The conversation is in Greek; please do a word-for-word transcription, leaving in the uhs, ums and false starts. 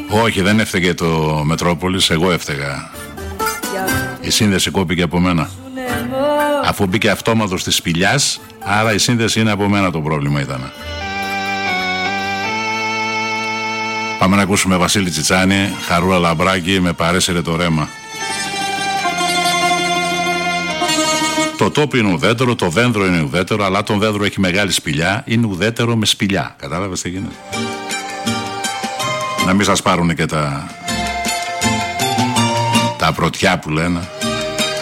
Όχι, δεν έφταιγε το Μετρόπολης, εγώ έφταιγα. Η σύνδεση κόπηκε από μένα. Αφού μπήκε αυτόματος της σπηλιάς, άρα η σύνδεση είναι από μένα, το πρόβλημα ήταν. Πάμε να ακούσουμε Βασίλη Τσιτσάνη, Χαρούλα Λαμπράκη, με παρέσυρε το ρέμα. Το τόπι είναι ουδέτερο, το δέντρο είναι ουδέτερο, αλλά το δέντρο έχει μεγάλη σπηλιά, είναι ουδέτερο με σπηλιά. Κατάλαβες τι γίνεται? Να μην σας πάρουν και τα τα πρωτιά που λένε.